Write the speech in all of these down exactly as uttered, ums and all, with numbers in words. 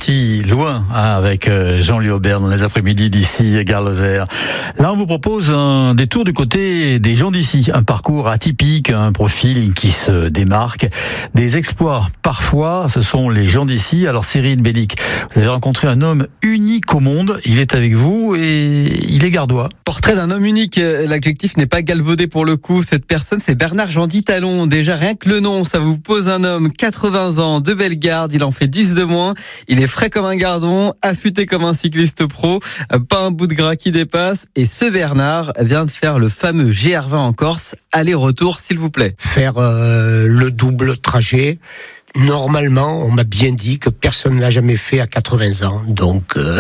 parti loin hein, avec Jean-Louis Aubert dans les après-midi d'ici Gare Lozère. Là, on vous propose un détour du côté des gens d'ici. Un parcours atypique, un profil qui se démarque. Des exploits, parfois, ce sont les gens d'ici. Alors, Cyril Bellic, vous avez rencontré un homme unique au monde. Il est avec vous et il est gardois. Portrait d'un homme unique. L'adjectif n'est pas galvaudé pour le coup. Cette personne, c'est Bernard Jean-Dit Talon. Déjà, rien que le nom, ça vous pose un homme. quatre-vingts ans, de belle garde. Il en fait dix de moins. Il est frais comme un gardon, affûté comme un cycliste pro. Pas un bout de gras qui dépasse. Et ce Bernard vient de faire le fameux G R vingt en Corse. Aller-retour, s'il vous plaît. Faire euh, le double trajet. Normalement, on m'a bien dit que personne ne l'a jamais fait à quatre-vingts ans. Donc, euh,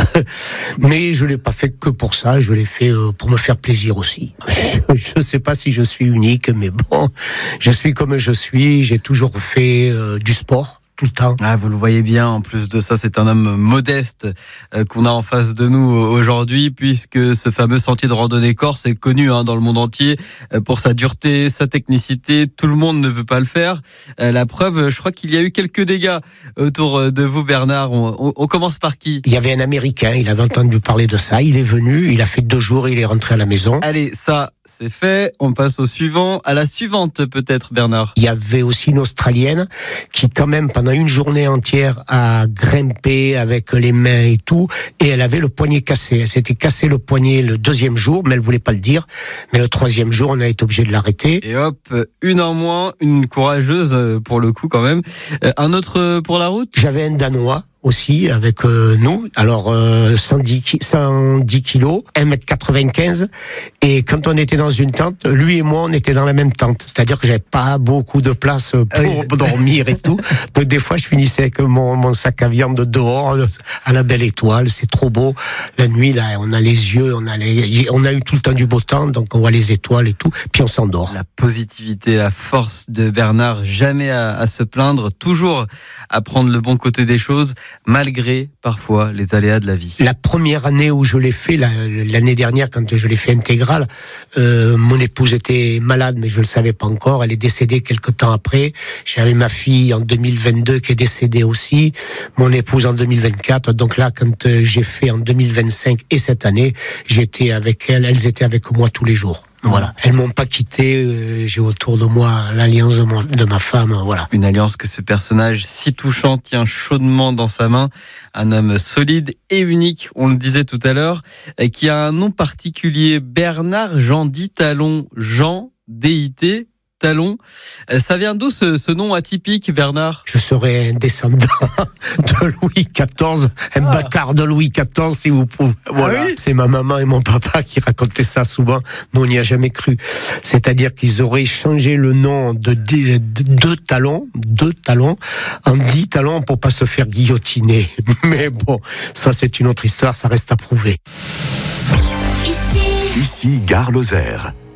mais je l'ai pas fait que pour ça. Je l'ai fait euh, pour me faire plaisir aussi. Je ne sais pas si je suis unique, mais bon, je suis comme je suis. J'ai toujours fait euh, du sport. Tout le temps. Ah, vous le voyez bien, en plus de ça, c'est un homme modeste euh, qu'on a en face de nous aujourd'hui, puisque ce fameux sentier de randonnée corse est connu hein, dans le monde entier euh, pour sa dureté, sa technicité. Tout le monde ne peut pas le faire. Euh, la preuve, je crois qu'il y a eu quelques dégâts autour de vous, Bernard. On, on, on commence par qui ? Il y avait un Américain, il avait entendu parler de ça, il est venu, il a fait deux jours, il est rentré à la maison. Allez, ça, c'est fait. On passe au suivant. À la suivante, peut-être, Bernard. Il y avait aussi une Australienne qui, quand même, pendant une journée entière, a grimpé avec les mains et tout, et elle avait le poignet cassé. Elle s'était cassé le poignet le deuxième jour, mais elle voulait pas le dire. Mais le troisième jour, on a été obligé de l'arrêter. Et hop, une en moins, une courageuse pour le coup quand même. Un autre pour la route ? J'avais un Danois aussi avec euh, nous, alors euh, cent dix kilos, un mètre quatre-vingt-quinze, et quand on était dans une tente, lui et moi on était dans la même tente, c'est-à-dire que j'avais pas beaucoup de place pour oui. dormir et tout, donc des fois je finissais avec mon, mon sac à viande dehors à la belle étoile, c'est trop beau, la nuit là on a les yeux, on a, les, on a eu tout le temps du beau temps, donc on voit les étoiles et tout, puis on s'endort. La positivité, la force de Bernard, jamais à, à se plaindre, toujours à prendre le bon côté des choses, malgré parfois les aléas de la vie. La première année où je l'ai fait, l'année dernière, quand je l'ai fait intégral, euh, mon épouse était malade, mais je le savais pas encore. Elle est décédée quelque temps après. J'avais ma fille en deux mille vingt-deux qui est décédée aussi, mon épouse en deux mille vingt-quatre. Donc là, quand j'ai fait en deux mille vingt-cinq et cette année, j'étais avec elles, elles étaient avec moi tous les jours. Voilà, elles m'ont pas quitté. Euh, j'ai autour de moi l'alliance de, mon, de ma femme. Voilà, une alliance que ce personnage si touchant tient chaudement dans sa main. Un homme solide et unique, on le disait tout à l'heure, qui a un nom particulier. Bernard Jean-Dit Talon, Jean D I T Talon. Ça vient d'où ce, ce nom atypique, Bernard ? Je serais un descendant de Louis quatorze, un ah. bâtard de Louis quatorze, si vous pouvez. Voilà. Ah oui ? C'est ma maman et mon papa qui racontaient ça souvent. Nous, on n'y a jamais cru. C'est-à-dire qu'ils auraient changé le nom de deux de, de talons, deux talons, en dix talons pour pas se faire guillotiner. Mais bon, ça c'est une autre histoire, ça reste à prouver. Ici, Ici Gare Lozère.